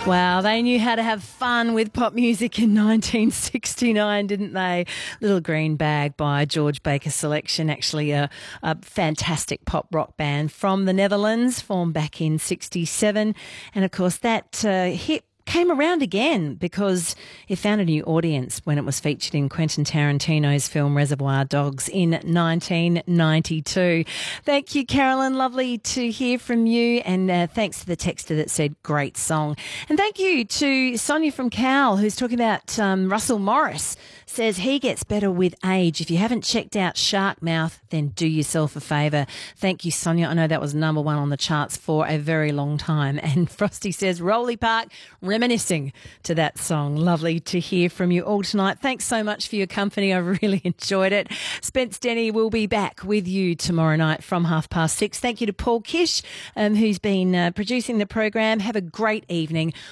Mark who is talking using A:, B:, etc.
A: Wow, they knew how to have fun with pop music in 1969, didn't they? Little Green Bag by George Baker Selection, actually a fantastic pop rock band from the Netherlands, formed back in 67. And of course that hit came around again because it found a new audience when it was featured in Quentin Tarantino's film Reservoir Dogs in 1992. Thank you, Carolyn. Lovely to hear from you. And thanks to the texter that said great song. And thank you to Sonia from Cal, who's talking about Russell Morris. Says he gets better with age. If you haven't checked out Shark Mouth, then do yourself a favour. Thank you, Sonia. I know that was number one on the charts for a very long time. And Frosty says Rolly Park, reminiscing to that song. Lovely to hear from you all tonight. Thanks so much for your company. I really enjoyed it. Spence Denny will be back with you tomorrow night from 6:30. Thank you to Paul Kish, who's been producing the program. Have a great evening.